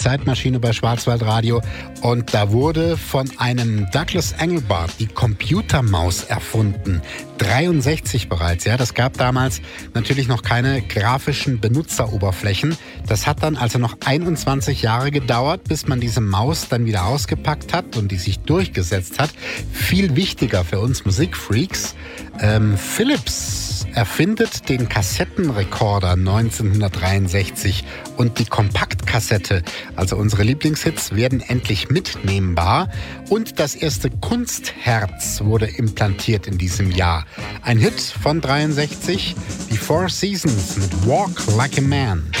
Zeitmaschine bei Schwarzwaldradio. Und da wurde von einem Douglas Engelbart die Computermaus erfunden. 63 bereits, ja. Das gab damals natürlich noch keine grafischen Benutzeroberflächen. Das hat dann also noch 21 Jahre gedauert, bis man diese Maus dann wieder ausgepackt hat und die sich durchgesetzt hat. Viel wichtiger für uns Musikfreaks, Philips erfindet den Kassettenrekorder 1963 und die Kompaktkassette, also unsere Lieblingshits, werden endlich mitnehmbar und das erste Kunstherz wurde implantiert in diesem Jahr. Ein Hit von 63, die Four Seasons mit Walk Like a Man.